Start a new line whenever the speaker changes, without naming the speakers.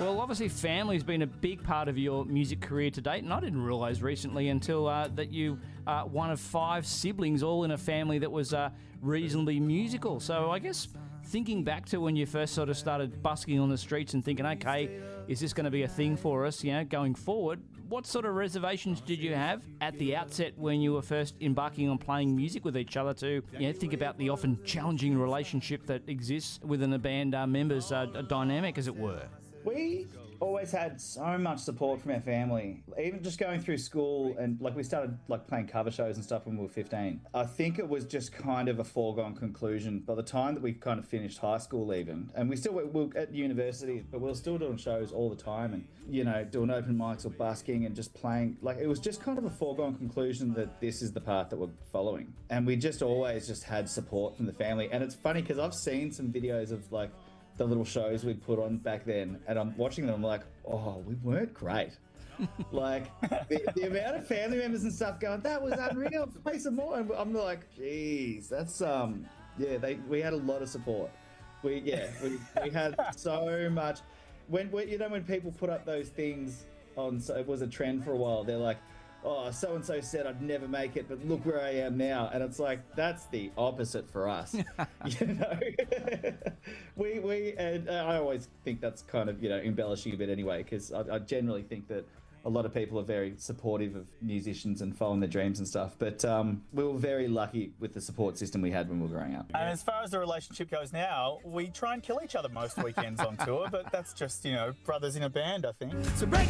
Well, obviously family's been a big part of your music career to date, and I didn't realise recently until that you are one of 5 siblings, all in a family that was reasonably musical. So I guess thinking back to when you first sort of started busking on the streets and thinking, okay, is this going to be a thing for us, going forward? What sort of reservations did you have at the outset when you were first embarking on playing music with each other to, think about the often challenging relationship that exists within a band members' dynamic, as it were?
We always had so much support from our family. Even just going through school and we started playing cover shows and stuff when we were 15. I think it was just kind of a foregone conclusion by the time that we kind of finished high school even. And we still were at university, but we were still doing shows all the time and, doing open mics or busking and just playing. It was just kind of a foregone conclusion that this is the path that we're following. And we just always just had support from the family. And it's funny because I've seen some videos of the little shows we'd put on back then, and I'm watching them, I'm like, oh, we weren't great. The amount of family members and stuff going, that was unreal, play some more. And I'm like, geez, that's, we had a lot of support. We had so much. When people put up those things on, so it was a trend for a while, they're like, oh, so-and-so said I'd never make it, but look where I am now. And it's like, that's the opposite for us. And I always think that's kind of, embellishing a bit anyway, because I generally think that a lot of people are very supportive of musicians and following their dreams and stuff. But we were very lucky with the support system we had when we were growing up.
And as far as the relationship goes now, we try and kill each other most weekends on tour, but that's just, brothers in a band, I think. So break